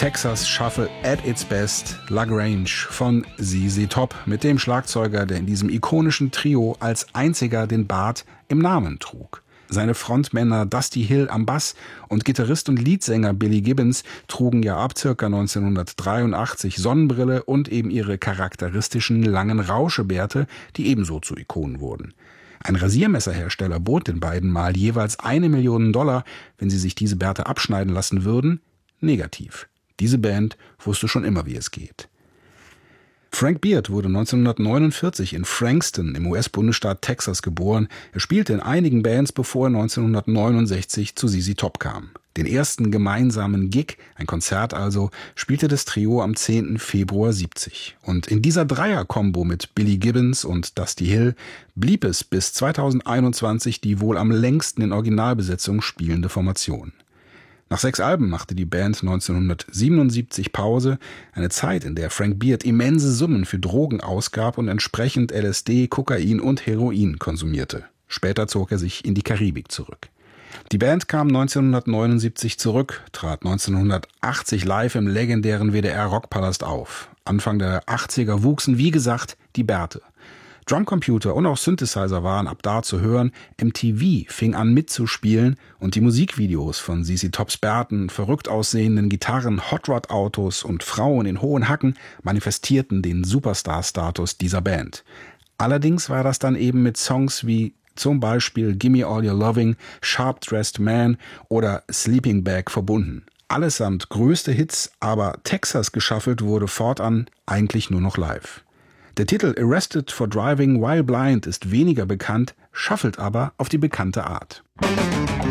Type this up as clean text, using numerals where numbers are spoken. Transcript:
Texas Shuffle at its best, La Grange von ZZ Top mit dem Schlagzeuger, der in diesem ikonischen Trio als einziger den Bart im Namen trug. Seine Frontmänner Dusty Hill am Bass und Gitarrist und Leadsänger Billy Gibbons trugen ja ab ca. 1983 Sonnenbrille und eben ihre charakteristischen langen Rauschebärte, die ebenso zu Ikonen wurden. Ein Rasiermesserhersteller bot den beiden mal jeweils $1 Million, wenn sie sich diese Bärte abschneiden lassen würden. Negativ. Diese Band wusste schon immer, wie es geht. Frank Beard wurde 1949 in Frankston im US-Bundesstaat Texas geboren. Er spielte in einigen Bands, bevor er 1969 zu ZZ Top kam. Den ersten gemeinsamen Gig, ein Konzert also, spielte das Trio am 10. Februar 70. Und in dieser Dreier-Kombo mit Billy Gibbons und Dusty Hill blieb es bis 2021 die wohl am längsten in Originalbesetzung spielende Formation. Nach 6 Alben machte die Band 1977 Pause, eine Zeit, in der Frank Beard immense Summen für Drogen ausgab und entsprechend LSD, Kokain und Heroin konsumierte. Später zog er sich in die Karibik zurück. Die Band kam 1979 zurück, trat 1980 live im legendären WDR-Rockpalast auf. Anfang der 80er wuchsen, wie gesagt, die Bärte. Drumcomputer und auch Synthesizer waren ab da zu hören, MTV fing an mitzuspielen und die Musikvideos von ZZ Tops Bärten, verrückt aussehenden Gitarren, Hot Rod Autos und Frauen in hohen Hacken manifestierten den Superstar-Status dieser Band. Allerdings war das dann eben mit Songs wie zum Beispiel Gimme All Your Loving, Sharp Dressed Man oder Sleeping Bag verbunden. Allesamt größte Hits, aber Texas geschaffelt wurde fortan eigentlich nur noch live. Der Titel Arrested for Driving While Blind ist weniger bekannt, shuffelt aber auf die bekannte Art.